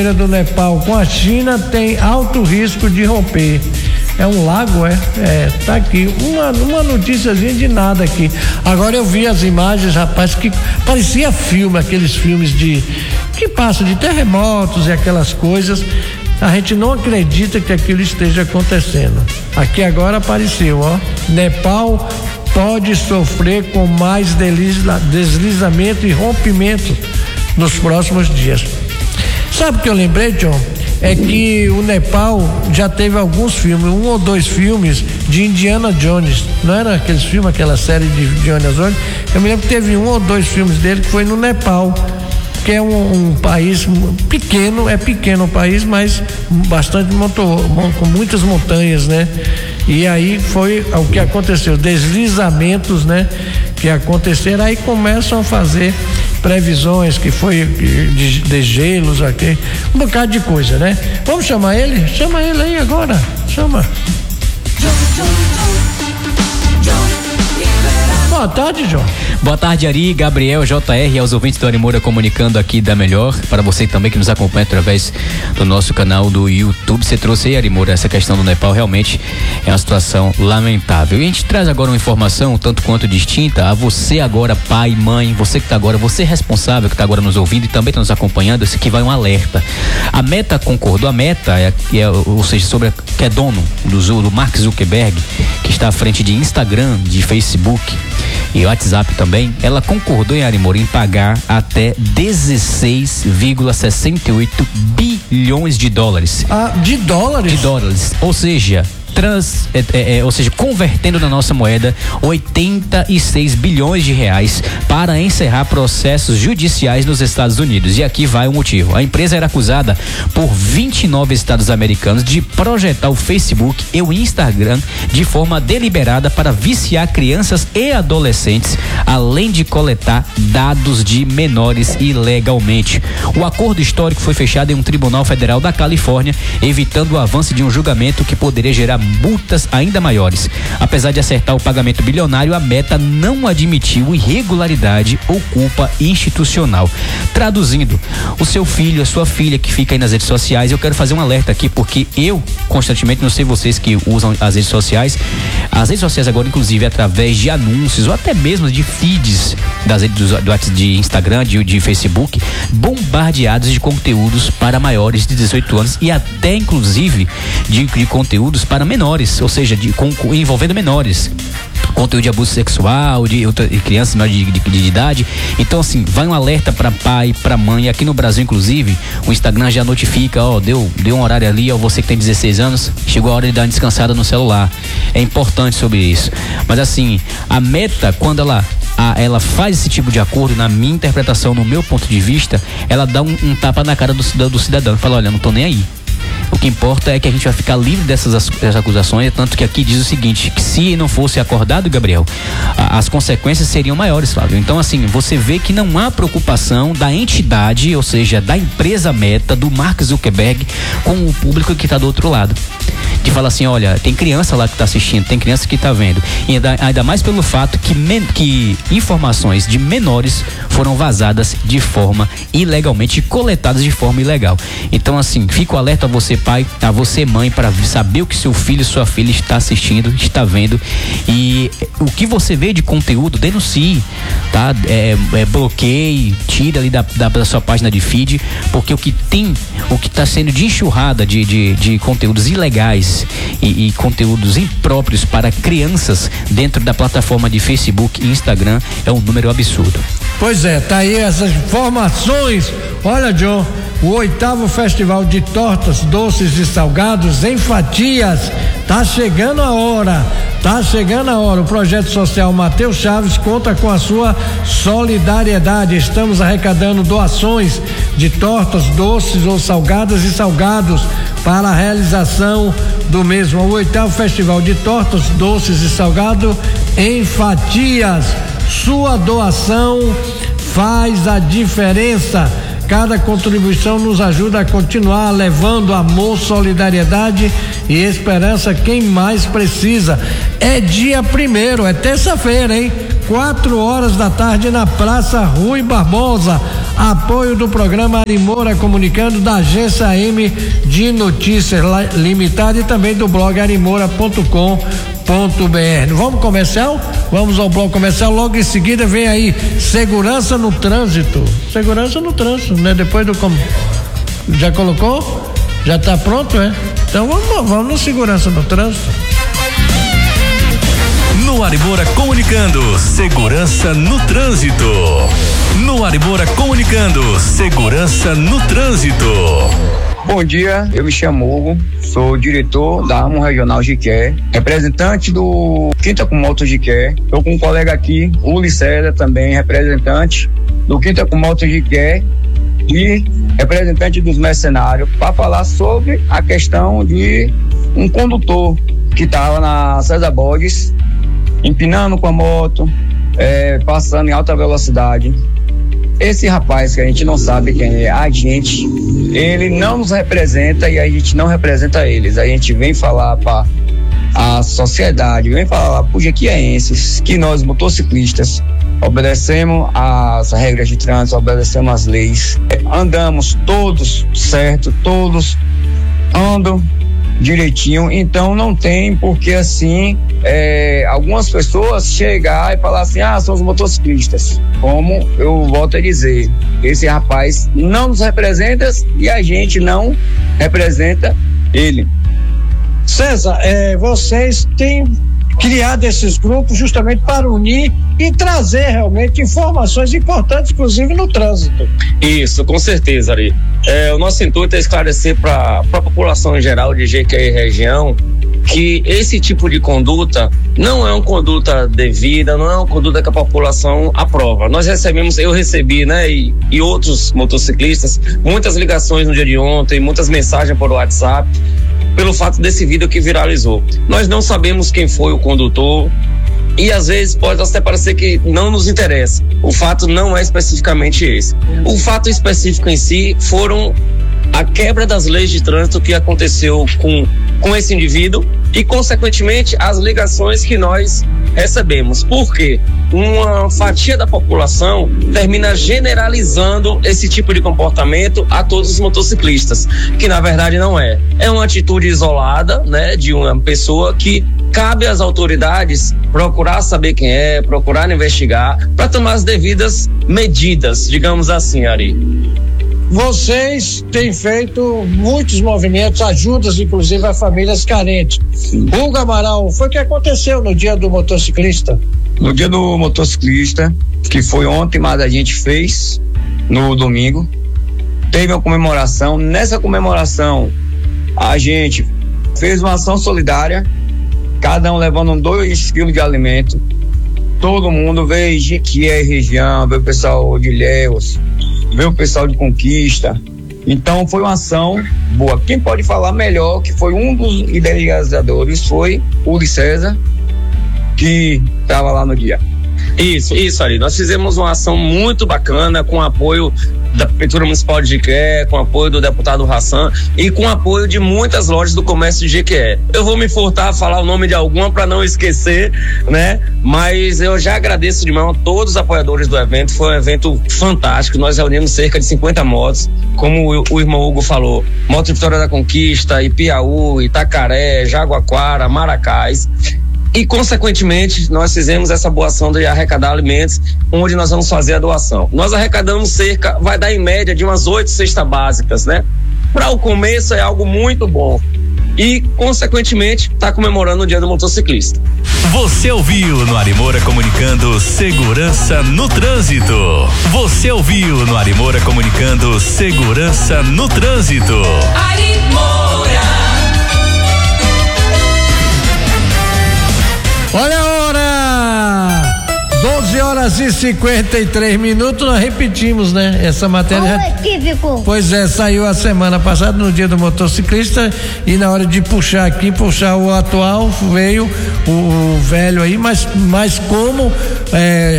do Nepal com a China tem alto risco de romper. É um lago, tá aqui, uma noticiazinha de nada aqui. Agora eu vi as imagens, rapaz, que parecia filme, aqueles filmes que passam de terremotos e aquelas coisas. A gente não acredita que aquilo esteja acontecendo. Aqui agora apareceu, Nepal pode sofrer com mais deslizamento e rompimento nos próximos dias. Sabe o que eu lembrei, John? É que o Nepal já teve alguns filmes, 1 ou 2 filmes de Indiana Jones. Não era aqueles filmes, aquela série de Indiana Jones? Eu me lembro que teve 1 ou 2 filmes dele que foi no Nepal, que é um país pequeno, é pequeno o país, mas bastante com muitas montanhas, né? E aí foi o que aconteceu, deslizamentos, né? Que aconteceram, aí começam a fazer previsões que foi de gelos aqui, um bocado de coisa, né? Vamos chamar ele? Chama ele aí agora, chama. Boa tarde, João. Boa tarde, Ari, Gabriel, JR e aos ouvintes do Ari Moura comunicando aqui da Melhor, para você também que nos acompanha através do nosso canal do YouTube. Você trouxe aí, Ari Moura, essa questão do Nepal, realmente é uma situação lamentável. E a gente traz agora uma informação tanto quanto distinta a você agora, pai, mãe, você que está agora, você responsável que está agora nos ouvindo e também está nos acompanhando, esse que vai um alerta. A Meta concordou, a Meta ou seja, que é dono do Mark Zuckerberg, que está à frente de Instagram, de Facebook e WhatsApp também, ela concordou em Ari Moura em pagar até 16,68 bilhões de dólares. De dólares? De dólares. Ou seja, convertendo na nossa moeda 86 bilhões de reais para encerrar processos judiciais nos Estados Unidos. E aqui vai o motivo. A empresa era acusada por 29 estados americanos de projetar o Facebook e o Instagram de forma deliberada para viciar crianças e adolescentes, além de coletar dados de menores ilegalmente. O acordo histórico foi fechado em um tribunal federal da Califórnia, evitando o avanço de um julgamento que poderia gerar multas ainda maiores. Apesar de acertar o pagamento bilionário, a Meta não admitiu irregularidade ou culpa institucional. Traduzindo, o seu filho, a sua filha que fica aí nas redes sociais, eu quero fazer um alerta aqui, porque eu constantemente, não sei vocês que usam as redes sociais agora, inclusive através de anúncios ou até mesmo de feeds das redes de Instagram, de Facebook, bombardeados de conteúdos para maiores de 18 anos e até inclusive de conteúdos para menores, ou seja, envolvendo menores. Conteúdo de abuso sexual, de crianças menores de idade. Então, assim, vai um alerta para pai, para mãe. Aqui no Brasil, inclusive, o Instagram já notifica, deu um horário ali, você que tem 16 anos, chegou a hora de dar uma descansada no celular. É importante sobre isso. Mas, assim, a Meta, quando ela faz esse tipo de acordo, na minha interpretação, no meu ponto de vista, ela dá um tapa na cara do cidadão. Fala, olha, não tô nem aí. O que importa é que a gente vai ficar livre dessas acusações, tanto que aqui diz o seguinte, que se não fosse acordado, Gabriel, as consequências seriam maiores, Flávio. Então, assim, você vê que não há preocupação da entidade, ou seja, da empresa Meta, do Mark Zuckerberg, com o público que está do outro lado. Que fala assim, olha, tem criança lá que está assistindo, tem criança que está vendo. E ainda mais pelo fato que informações de menores foram vazadas de forma ilegalmente, coletadas de forma ilegal. Então, assim, fica o alerta a você, pai, a você, mãe, para saber o que seu filho e sua filha está assistindo, está vendo. E o que você vê de conteúdo, denuncie, tá? Bloqueie, tira ali da sua página de feed, porque o que está sendo de enxurrada de conteúdos ilegais e conteúdos impróprios para crianças dentro da plataforma de Facebook e Instagram é um número absurdo. Pois é, tá aí essas informações. Olha, John, o 8º Festival de Tortas, Doces e Salgados em Fatias, tá chegando a hora. O projeto social Mateus Chaves conta com a sua solidariedade. Estamos arrecadando doações de tortas, doces ou salgadas e salgados para a realização do mesmo. O 8º Festival de Tortas, Doces e Salgado em Fatias. Sua doação faz a diferença. Cada contribuição nos ajuda a continuar levando amor, solidariedade e esperança a quem mais precisa. É dia 1º, é terça-feira, hein? 4 horas da tarde na Praça Rui Barbosa. apoio do programa Ari Moura Comunicando, da agência AM de Notícias Limitada e também do blog arimoura.com.br. Vamos comercial? Vamos ao bloco comercial. Logo em seguida vem aí segurança no trânsito. Segurança no trânsito, né? Depois do já colocou? Já tá pronto, é? Então vamos no segurança no trânsito. No Ari Moura Comunicando, segurança no trânsito. No Ari Moura Comunicando, segurança no trânsito. Bom dia, eu me chamo Hugo, sou diretor da AMO Regional Jiqué, representante do Quinta com Moto Jiqué. Estou com um colega aqui, Uli César, também representante do Quinta com Moto Jiqué e representante dos mercenários, para falar sobre a questão de um condutor que estava na César Borges, empinando com a moto, passando em alta velocidade. Esse rapaz, que a gente não sabe quem é, ele não nos representa e a gente não representa eles. A gente vem falar para a sociedade, vem falar para os jequienses que nós, motociclistas, obedecemos às regras de trânsito, obedecemos às leis, andamos todos certo, todos andam direitinho, então não tem porque assim algumas pessoas chegar e falar assim, são os motociclistas. Como eu volto a dizer, esse rapaz não nos representa e a gente não representa ele. César, vocês têm criado esses grupos justamente para unir e trazer realmente informações importantes, inclusive no trânsito. Isso, com certeza, Ari. O nosso intuito é esclarecer para a população em geral de Jequié e região que esse tipo de conduta não é uma conduta devida, não é uma conduta que a população aprova. Eu recebi, né, e outros motociclistas, muitas ligações no dia de ontem, muitas mensagens por WhatsApp, pelo fato desse vídeo que viralizou. Nós não sabemos quem foi o condutor e às vezes pode até parecer que não nos interessa. O fato não é especificamente esse. O fato específico em si foram a quebra das leis de trânsito que aconteceu com esse indivíduo e, consequentemente, as ligações que nós recebemos. Por quê? Uma fatia da população termina generalizando esse tipo de comportamento a todos os motociclistas, que na verdade não é. É uma atitude isolada, né, de uma pessoa que cabe às autoridades procurar saber quem é, procurar investigar, para tomar as devidas medidas, digamos assim, Ari. Vocês têm feito muitos movimentos, ajudas inclusive a famílias carentes. Hugo Amaral, foi o que aconteceu no dia do motociclista? No dia do motociclista, que foi ontem, mas a gente fez no domingo, teve uma comemoração. Nessa comemoração, a gente fez uma ação solidária, cada um levando 2 quilos de alimento. Todo mundo veio de Jequié região, veio o pessoal de Ilhéus, veio o pessoal de Conquista. Então foi uma ação boa. Quem pode falar melhor, que foi um dos idealizadores, foi o Uli César, que estava lá no dia. Isso, Ari. Nós fizemos uma ação muito bacana com o apoio da Prefeitura Municipal de Jequié, com o apoio do deputado Hassan e com o apoio de muitas lojas do comércio de Jequié. Eu vou me furtar a falar o nome de alguma para não esquecer, né? Mas eu já agradeço de mão a todos os apoiadores do evento. Foi um evento fantástico. Nós reunimos cerca de 50 motos, como o irmão Hugo falou, Moto Vitória da Conquista, Ipiaú, Itacaré, Jaguaquara, Maracás. E, consequentemente, nós fizemos essa boa ação de arrecadar alimentos, onde nós vamos fazer a doação. Nós arrecadamos vai dar em média de umas 8 cestas básicas, né? Para o começo é algo muito bom. E, consequentemente, está comemorando o Dia do Motociclista. Você ouviu no Ari Moura Comunicando segurança no trânsito. Você ouviu no Ari Moura Comunicando segurança no trânsito. Ari Moura. Olha a hora! 12h53, nós repetimos, né? Essa matéria. Equívoco. Pois é, saiu a semana passada, no dia do motociclista, e na hora de puxar o atual, veio o velho aí, mas como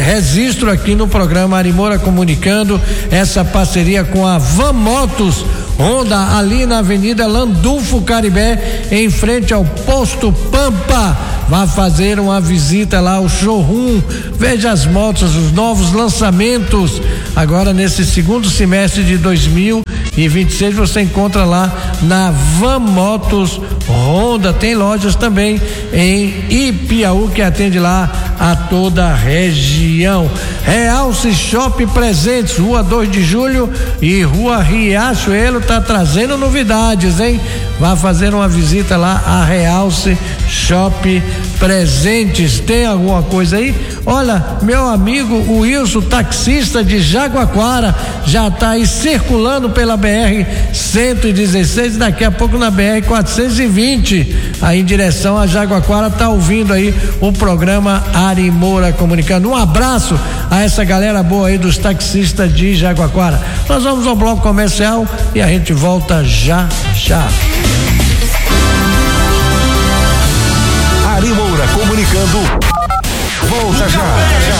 registro aqui no programa Ari Moura Comunicando, essa parceria com a Van Motos, Honda, ali na Avenida Landulfo Caribé, em frente ao Posto Pampa. Vá fazer uma visita lá ao showroom, veja as motos, os novos lançamentos. Agora nesse segundo semestre de 2026 você encontra lá na Van Motos Honda. Tem lojas também em Ipiaú que atende lá a toda a região. Realce Shopping Presentes, Rua 2 de Julho e Rua Riachuelo, tá trazendo novidades, hein? Vá fazer uma visita lá a Realce Shopping Presentes. Tem alguma coisa aí? Olha, meu amigo o Wilson, taxista de Jaguaquara, já tá aí circulando pela BR 116, daqui a pouco na BR 420, aí em direção a Jaguaquara, tá ouvindo aí o programa Ari Moura Comunicando. Um abraço a essa galera boa aí dos taxistas de Jaguaquara. Nós vamos ao bloco comercial e a gente volta já já. Ari Moura Comunicando. Volta já.